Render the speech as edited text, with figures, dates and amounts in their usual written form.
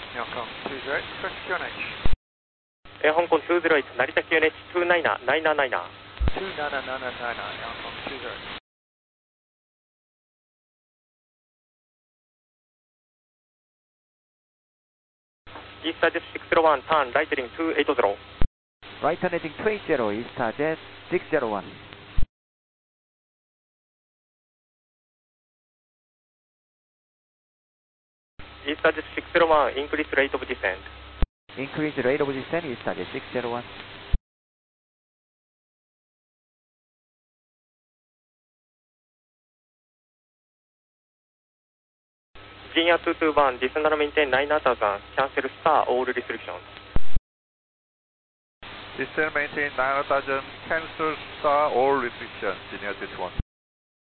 Hong Kong 208, correct QNH. Hong Kong 208, Narita QNH 29999. 29999, Hong Kong 208. EastJet 601, turn right heading 280. Right turn heading 280, EastJet 601. EastJet 601, increase rate of descent. Increase rate of descent, EastJet 601. Virginia 221, descend and maintain 9000, cancel star all restrictions. Descend maintain 9000, cancel star all restrictions, Virginia 221.